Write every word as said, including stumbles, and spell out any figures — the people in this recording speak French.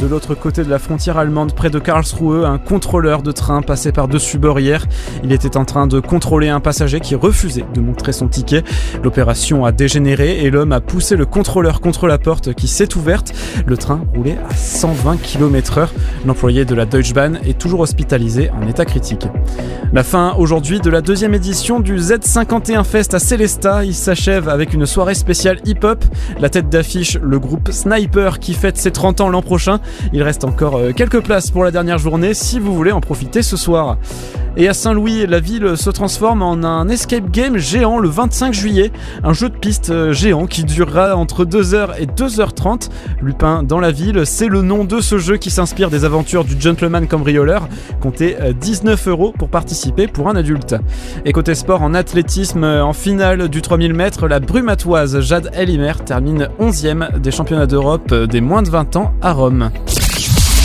l'autre côté de la frontière allemande, près de Karlsruhe, un contrôleur de train passait par-dessus bord hier. Il était en train de contrôler un passager qui refusait de montrer son ticket. L'opération a dégénéré et l'homme a poussé le contrôleur contre la porte qui s'est ouverte. Le train roulait à cent vingt kilomètres heure. L'employé de la Deutsche Bahn est toujours hospitalisé en état critique. La fin aujourd'hui de la deuxième édition du Z cinquante et un Fest à Sélestat. Il s'achève avec une soirée spéciale hip-hop. La tête d'affiche, le groupe Sniper qui fête ses trente ans l'an prochain. Il reste encore quelques places pour la dernière journée si vous voulez en profiter ce soir. Et à Saint-Louis, la ville se transforme en un escape game géant le vingt-cinq juillet. Un jeu de piste géant qui durera entre deux heures et deux heures trente. Lupin dans la ville, c'est le nom de ce jeu qui s'inspire des aventures du gentleman cambrioleur. Comptez dix-neuf euros pour participer pour un adulte. Et côté sport, en athlétisme, en finale du trois mille mètres, la brumatoise Jade Elimer termine onzième des championnats d'Europe des moins de vingt ans à Rome.